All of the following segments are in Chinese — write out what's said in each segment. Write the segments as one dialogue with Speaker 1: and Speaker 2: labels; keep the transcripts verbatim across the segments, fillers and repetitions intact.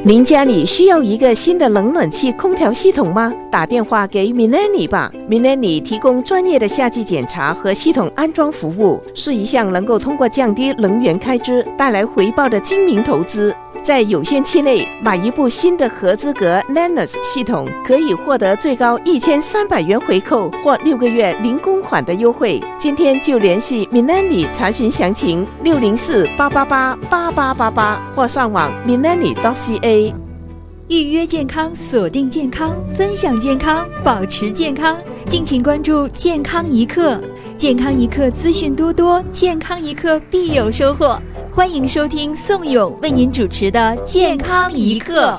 Speaker 1: 您家里需要一个新的冷暖气空调系统吗？打电话给 Milani 吧 Milani 提供专业的夏季检查和系统安装服务，是一项能够通过降低能源开支带来回报的精明投资。在有限期内买一部新的合资格 Lennox 系统，可以获得最高一千三百元回扣或六个月零公款的优惠。今天就联系 Milani 查询详情，六零四八八八八八八八或上网 milani 点 c a。
Speaker 2: 预约健康，锁定健康，分享健康，保持健康。敬请关注健康一刻，健康一刻资讯多多，健康一刻必有收获。欢迎收听宋勇为您主持的健康一刻。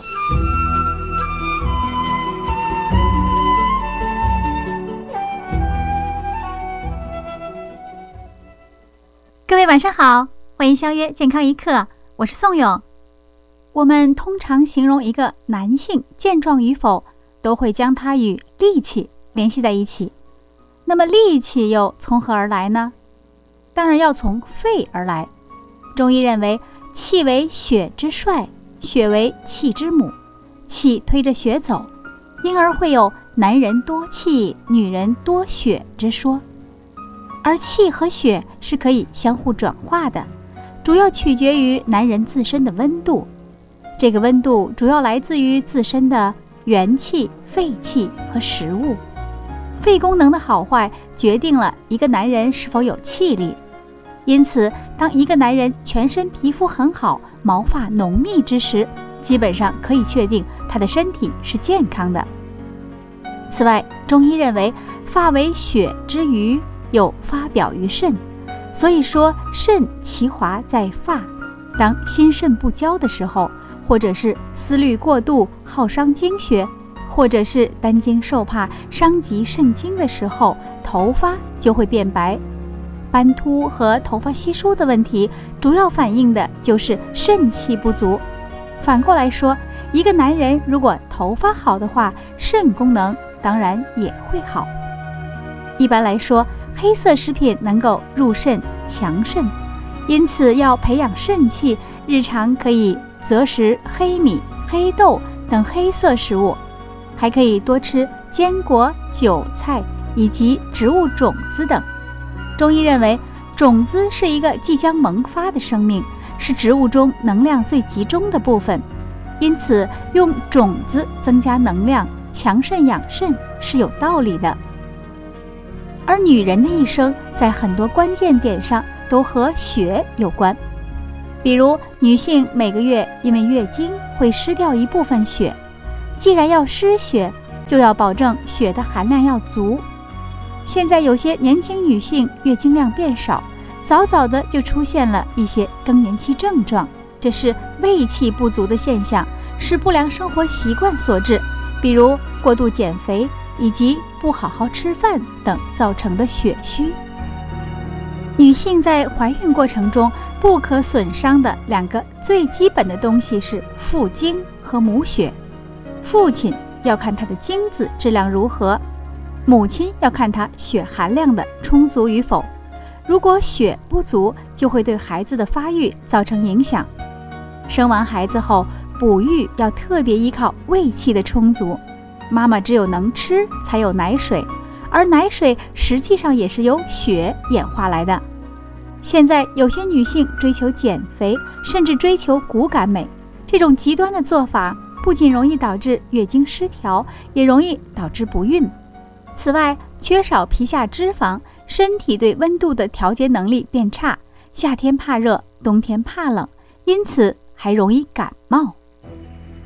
Speaker 3: 各位晚上好，欢迎相约健康一刻，我是宋勇。我们通常形容一个男性健壮与否，都会将他与力气联系在一起。那么力气又从何而来呢？当然要从肺而来。中医认为，气为血之帅，血为气之母，气推着血走，因而会有男人多气，女人多血之说。而气和血是可以相互转化的，主要取决于男人自身的温度。这个温度主要来自于自身的元气、肺气和食物。肺功能的好坏决定了一个男人是否有气力。因此，当一个男人全身皮肤很好，毛发浓密之时，基本上可以确定他的身体是健康的。此外，中医认为发为血之余，又发表于肾，所以说肾其华在发。当心肾不交的时候，或者是思虑过度耗伤经血，或者是担惊受怕伤及肾经的时候，头发就会变白。斑秃和头发稀疏的问题，主要反映的就是肾气不足。反过来说，一个男人如果头发好的话，肾功能当然也会好。一般来说，黑色食品能够入肾强肾，因此要培养肾气，日常可以择食黑米、黑豆等黑色食物，还可以多吃坚果、韭菜以及植物种子等。中医认为，种子是一个即将萌发的生命，是植物中能量最集中的部分，因此用种子增加能量，强肾养肾是有道理的。而女人的一生在很多关键点上都和血有关，比如女性每个月因为月经会失掉一部分血，既然要失血，就要保证血的含量要足。现在有些年轻女性月经量变少，早早的就出现了一些更年期症状，这是胃气不足的现象，是不良生活习惯所致，比如过度减肥以及不好好吃饭等造成的血虚。女性在怀孕过程中不可损伤的两个最基本的东西是父精和母血。父亲要看他的精子质量如何，母亲要看他血含量的充足与否。如果血不足，就会对孩子的发育造成影响。生完孩子后，哺育要特别依靠胃气的充足。妈妈只有能吃，才有奶水，而奶水实际上也是由血演化来的。现在有些女性追求减肥，甚至追求骨感美，这种极端的做法不仅容易导致月经失调，也容易导致不孕。此外，缺少皮下脂肪，身体对温度的调节能力变差，夏天怕热，冬天怕冷，因此还容易感冒。